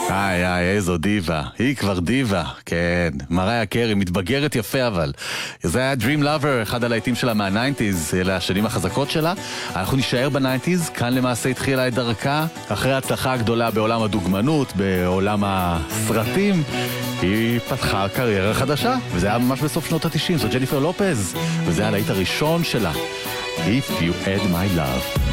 איזו דיבה. היא כבר דיבה. כן, מריה קרי, מתבגרת יפה אבל. זה היה Dream Lover, אחד הלהיטים שלה מה-90s, אלה השנים החזקות שלה. אנחנו נשאר ב-90s, כאן למעשה התחילה את דרכה. אחרי ההצלחה הגדולה בעולם הדוגמנות, בעולם הסרטים, היא פתחה קריירה חדשה, וזה היה ממש בסוף שנות ה-90, זו ג'ניפר לופז, וזה היה הלהיט הראשון שלה. If You Had My Love.